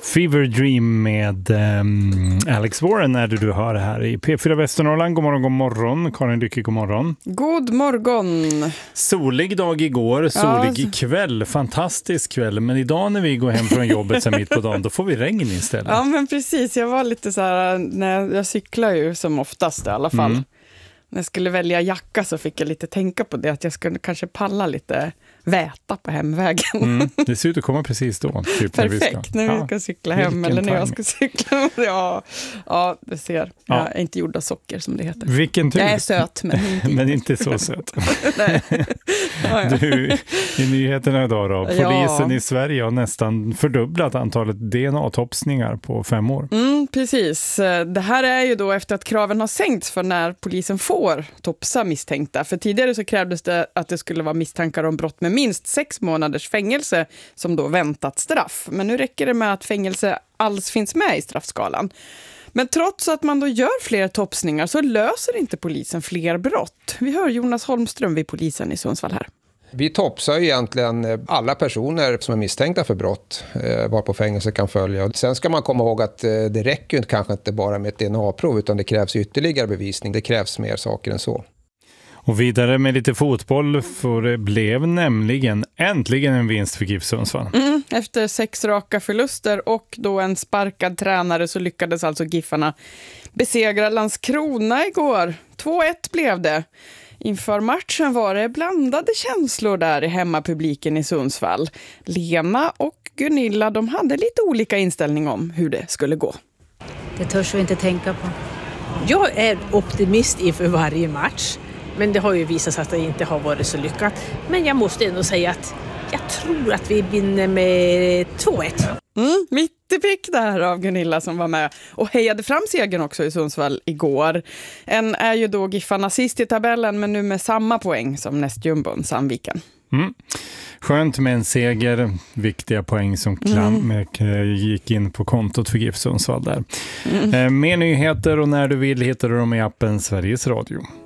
Fever Dream med Alex Warren är det du hör här i P4 Västernorrland. God morgon, god morgon. Karin Lycke, god morgon. God morgon. Solig dag igår, solig kväll, fantastisk kväll. Men idag när vi går hem från jobbet så mitt på dagen, då får vi regn istället. Ja, men precis. Jag var lite så här, när jag cyklar ju som oftast i alla fall. När jag skulle välja jacka så fick jag lite tänka på det, att jag skulle kanske palla lite väta på hemvägen. Det ser ut att komma precis då. Typ perfekt, när vi ska cykla hem eller när jag ska cykla. Ja, det ser. Jag är inte gjord av socker som det heter. Vilken tur. Jag är söt, men inte så söt. Nej. Du, i nyheterna idag då. Polisen i Sverige har nästan fördubblat antalet DNA-topsningar på 5 år. Precis. Det här är ju då efter att kraven har sänkts för när polisen får topsa misstänkta. För tidigare så krävdes det att det skulle vara misstankar om brott med minst 6 månaders fängelse som då väntat straff. Men nu räcker det med att fängelse alls finns med i straffskalan. Men trots att man då gör fler topsningar så löser inte polisen fler brott. Vi hör Jonas Holmström vid polisen i Sundsvall här. Vi topsar ju egentligen alla personer som är misstänkta för brott varpå fängelse kan följa. Sen ska man komma ihåg att det räcker ju kanske inte bara med ett DNA-prov, utan det krävs ytterligare bevisning. Det krävs mer saker än så. Och vidare med lite fotboll, för det blev nämligen äntligen en vinst för GIF Sundsvall. Efter 6 raka förluster och då en sparkad tränare så lyckades alltså GIFarna besegra Landskrona igår. 2-1 blev det. Inför matchen var det blandade känslor där i hemmapubliken i Sundsvall. Lena och Gunilla, de hade lite olika inställning om hur det skulle gå. Det törs vi inte tänka på. Jag är optimist inför varje match. Men det har ju visat sig att det inte har varit så lyckat. Men jag måste ändå säga att jag tror att vi vinner med 2-1. Mitt i prick där av Gunilla som var med och hejade fram segern också i Sundsvall igår. En är ju då Giffarna sist i tabellen, men nu med samma poäng som nästjumbon Sandviken. Skönt med en seger, viktiga poäng som gick in på kontot för GIF Sundsvall där. Mer nyheter och när du vill hittar du dem i appen Sveriges Radio.